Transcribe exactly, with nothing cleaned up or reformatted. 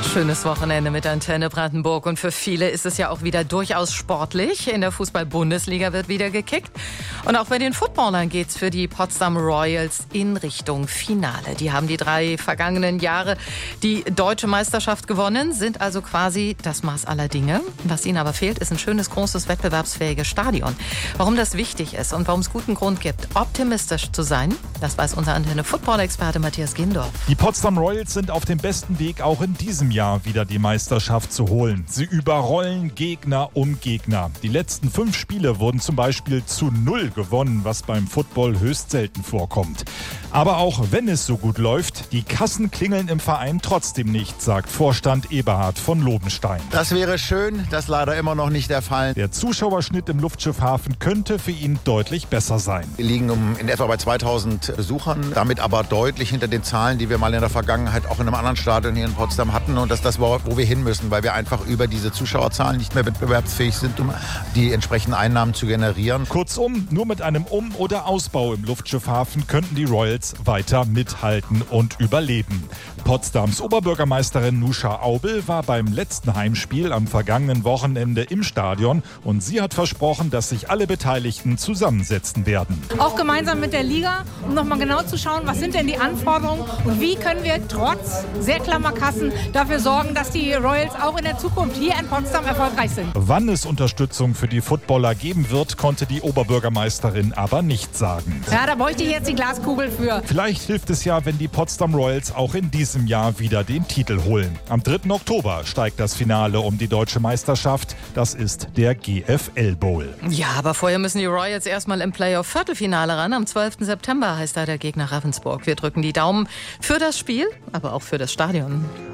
Schönes Wochenende mit Antenne Brandenburg und für viele ist es ja auch wieder durchaus sportlich. In der Fußball-Bundesliga wird wieder gekickt und auch bei den Footballern geht's für die Potsdam Royals in Richtung Finale. Die haben die drei vergangenen Jahre die deutsche Meisterschaft gewonnen, sind also quasi das Maß aller Dinge. Was ihnen aber fehlt, ist ein schönes, großes, wettbewerbsfähiges Stadion. Warum das wichtig ist und warum es guten Grund gibt, optimistisch zu sein, das weiß unser Antenne-Football-Experte Matthias Gindorf. Die Potsdam Royals sind auf dem besten Weg, auch in diesem Jahr wieder die Meisterschaft zu holen. Sie überrollen Gegner um Gegner. Die letzten fünf Spiele wurden zum Beispiel zu null gewonnen, was beim Football höchst selten vorkommt. Aber auch wenn es so gut läuft, die Kassen klingeln im Verein trotzdem nicht, sagt Vorstand Eberhard von Lobenstein. Das wäre schön, das ist leider immer noch nicht der Fall. Der Zuschauerschnitt im Luftschiffhafen könnte für ihn deutlich besser sein. Wir liegen um in etwa bei zweitausend Besuchern, damit aber deutlich hinter den Zahlen, die wir mal in der Vergangenheit auch in einem anderen Stadion hier in Potsdam hatten. Und das ist das, wo wir hin müssen, weil wir einfach über diese Zuschauerzahlen nicht mehr wettbewerbsfähig sind, um die entsprechenden Einnahmen zu generieren. Kurzum, nur mit einem Um- oder Ausbau im Luftschiffhafen könnten die Royals weiter mithalten und überleben. Potsdams Oberbürgermeisterin Nuscha Aubel war beim letzten Heimspiel am vergangenen Wochenende im Stadion und sie hat versprochen, dass sich alle Beteiligten zusammensetzen werden. Auch gemeinsam mit der Liga, um nochmal genau zu schauen, was sind denn die Anforderungen und wie können wir trotz sehr klammer Kassen dafür sorgen, dass die Royals auch in der Zukunft hier in Potsdam erfolgreich sind. Wann es Unterstützung für die Footballer geben wird, konnte die Oberbürgermeisterin aber nicht sagen. Ja, da bräuchte ich jetzt die Glaskugel für. Vielleicht hilft es ja, wenn die Potsdam Royals auch in diesem Jahr wieder den Titel holen. Am dritten Oktober steigt das Finale um die deutsche Meisterschaft. Das ist der G F L Bowl. Ja, aber vorher müssen die Royals erstmal im Playoff-Viertelfinale ran. Am zwölften September heißt da der Gegner Ravensburg. Wir drücken die Daumen für das Spiel, aber auch für das Stadion.